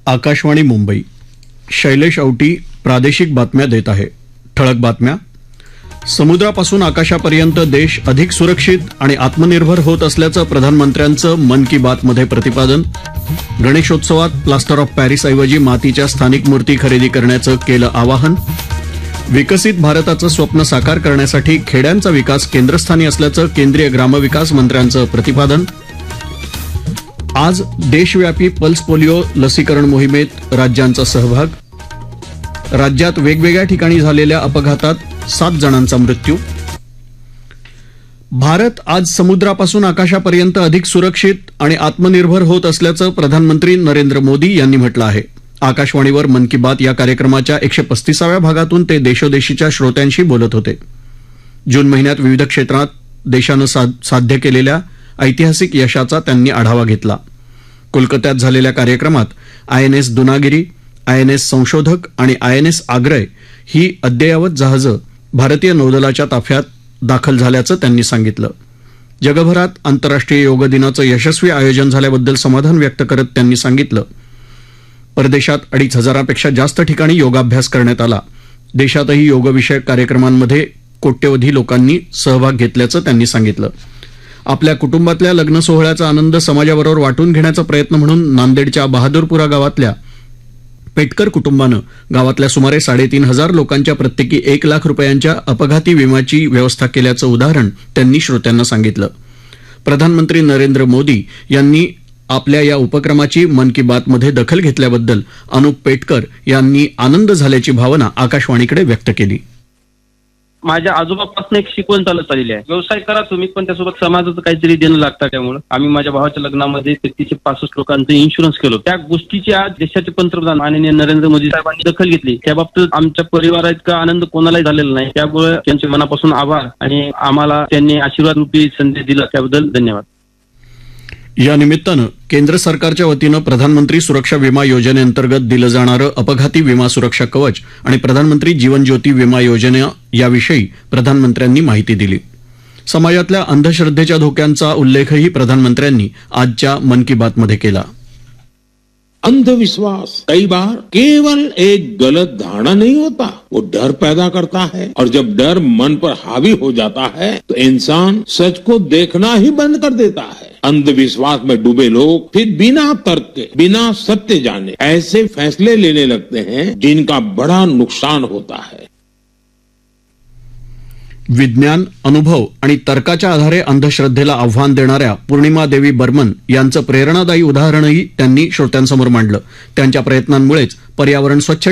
आकाशवाणी मुंबई. शैलेश औटी प्रादेशिक बातम्या देत आहे. ठळक बातम्या. समुद्रापासून आकाशापर्यंत देश अधिक सुरक्षित आणि आत्मनिर्भर होत असल्याचं प्रधानमंत्र्यांचं मन की बातमध्ये प्रतिपादन. गणेशोत्सवात प्लास्टर ऑफ पॅरिसऐवजी मातीच्या स्थानिक मूर्ती खरेदी करण्याचं केलं आवाहन. विकसित भारताचं स्वप्न साकार करण्यासाठी खेड्यांचा विकास केंद्रस्थानी असल्याचं केंद्रीय ग्रामविकास मंत्र्यांचं प्रतिपादन. आज देशव्यापी पल्स पोलिओ लसीकरण मोहिमेत राज्यांचा सहभाग. राज्यात वेगवेगळ्या ठिकाणी झालेल्या अपघातात 7 जणांचा मृत्यू. भारत आज समुद्रापासून आकाशापर्यंत अधिक सुरक्षित आणि आत्मनिर्भर होत असल्याचं प्रधानमंत्री नरेंद्र मोदी यांनी म्हटलं आहे. आकाशवाणीवर मन की बात या कार्यक्रमाच्या 135व्या भागातून ते देशोदेशीच्या श्रोत्यांशी बोलत होते. जून महिन्यात विविध क्षेत्रात देशानं साध्य केलेल्या ऐतिहासिक यशाचा त्यांनी आढावा घेतला. कोलकात्यात झालेल्या कार्यक्रमात आयएनएस दुनागिरी, आयएनएस संशोधक आणि आयएनएस आग्रय ही अद्ययावत जहाजं भारतीय नौदलाच्या ताफ्यात दाखल झाल्याचं त्यांनी सांगितलं. जगभरात आंतरराष्ट्रीय योग दिनाचं यशस्वी आयोजन झाल्याबद्दल समाधान व्यक्त करत त्यांनी सांगितलं, परदेशात 2,500पेक्षा जास्त ठिकाणी योगाभ्यास करण्यात आला. देशातही योगविषयक कार्यक्रमांमध्ये कोट्यवधी लोकांनी सहभाग घेतल्याचं त्यांनी सांगितलं. आपल्या कुटुंबातल्या लग्न सोहळ्याचा आनंद समाजाबरोबर वाटून घेण्याचा प्रयत्न म्हणून नांदेडच्या बहादूरपुरा गावातल्या पेटकर कुटुंबानं गावातल्या सुमारे 3,500 लोकांच्या प्रत्येकी 1 लाख रुपयांच्या अपघाती विम्याची व्यवस्था केल्याचं उदाहरण त्यांनी श्रोत्यांना सांगितलं. प्रधानमंत्री नरेंद्र मोदी यांनी आपल्या या उपक्रमाची मन की बातमध्ये दखल घेतल्याबद्दल अनुप पेटकर यांनी आनंद झाल्याची भावना आकाशवाणीकडे व्यक्त केली. माझ्या आजोबापासून एक शिकवण चालत आलेली आहे. व्यवसाय करा तुम्ही, पण त्यासोबत समाजाचं काहीतरी देणं लागतं. त्यामुळे आम्ही माझ्या भावाच्या लग्नामध्ये 3365 लोकांचं इन्शुरन्स केलं. त्या गोष्टीची आज देशाचे पंतप्रधान माननीय नरेंद्र मोदी साहेबांनी दखल घेतली. त्या बाबतीत आमच्या परिवारात इतका आनंद कोणालाही झालेला नाही. त्यामुळे त्यांचे मनापासून आभार आणि आम्हाला त्यांनी आशीर्वाद रूपी संदेश दिला त्याबद्दल धन्यवाद. या निमित्तानं केंद्र सरकारच्या वतीनं प्रधानमंत्री सुरक्षा विमा योजनेअंतर्गत दिलं जाणारं अपघाती विमा सुरक्षा कवच आणि प्रधानमंत्री जीवन ज्योती विमा योजना याविषयी प्रधानमंत्र्यांनी माहिती दिली. समाजातल्या अंधश्रद्धेच्या धोक्यांचा उल्लेखही प्रधानमंत्र्यांनी आजच्या मन की बातमध्ये केला. अंधविश्वास कई बार केवल एक गलत धारणा नहीं होता, वो डर पैदा करता है और जब डर मन पर हावी हो जाता है तो इंसान सच को देखना ही बंद कर देता है. अंधविश्वास में डूबे लोग फिर बिना तर्क के, बिना सत्य जाने ऐसे फैसले लेने लगते हैं जिनका बड़ा नुकसान होता है. विज्ञान, अनुभव आणि तर्काच्या आधारे अंधश्रद्धेला आव्हान देणाऱ्या पूर्णिमा देवी बर्मन यांचं प्रेरणादायी उदाहरणही त्यांनी श्रोत्यांसमोर मांडलं. त्यांच्या प्रयत्नांमुळेच पर्यावरण स्वच्छ